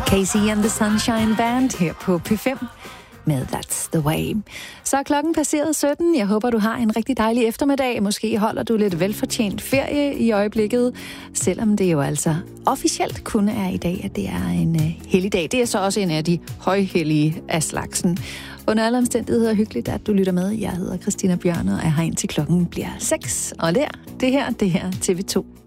Casey and the Sunshine Band her på P5 med That's the Way. Så er klokken passeret 17. Jeg håber, du har en rigtig dejlig eftermiddag. Måske holder du lidt velfortjent ferie i øjeblikket, selvom det jo altså officielt kun er i dag, at det er en helligdag. Det er så også en af de højhellige af slagsen. Under alle omstændigheder hyggeligt, at du lytter med. Jeg hedder Christina Bjørn, og jeg har indtil klokken bliver 6. Og det her TV2.